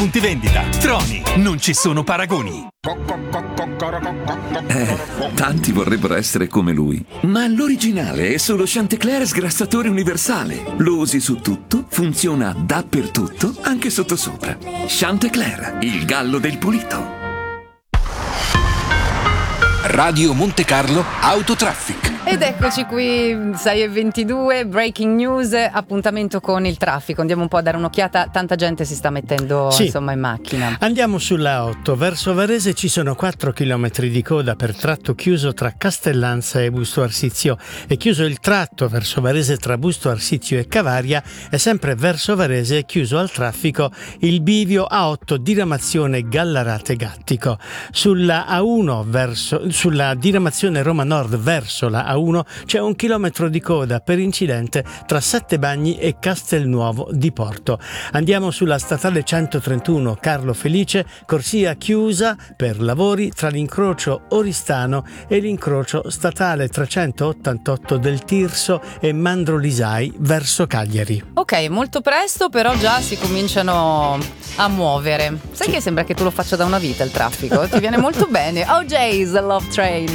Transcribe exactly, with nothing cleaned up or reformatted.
punti vendita. Troni, non ci sono paragoni. Eh, tanti vorrebbero essere come lui, ma l'originale è solo Chantecler sgrassatore universale. Lo usi su tutto, funziona dappertutto, anche sottosopra. Chantecler, il gallo del pulito. Radio Monte Carlo Autotraffic. Ed eccoci qui, sei e ventidue, breaking news, appuntamento con il traffico. Andiamo un po' a dare un'occhiata, tanta gente si sta mettendo sì. insomma in macchina. Andiamo sulla otto, verso Varese ci sono quattro chilometri di coda per tratto chiuso tra Castellanza e Busto Arsizio. È chiuso il tratto verso Varese tra Busto Arsizio e Cavaria, e sempre verso Varese è chiuso al traffico il bivio A otto diramazione Gallarate Gattico. Sulla A uno verso, sulla diramazione Roma Nord verso la A uno c'è un chilometro di coda per incidente tra Sette Bagni e Castelnuovo di Porto. Andiamo sulla statale centotrentuno Carlo Felice, corsia chiusa per lavori tra l'incrocio Oristano e l'incrocio statale trecentottantotto del Tirso e Mandrolisai verso Cagliari. Ok, molto presto, però già si cominciano a muovere. Sai sì. che sembra che tu lo faccia da una vita il traffico? Ti viene molto bene. O J's Love Train.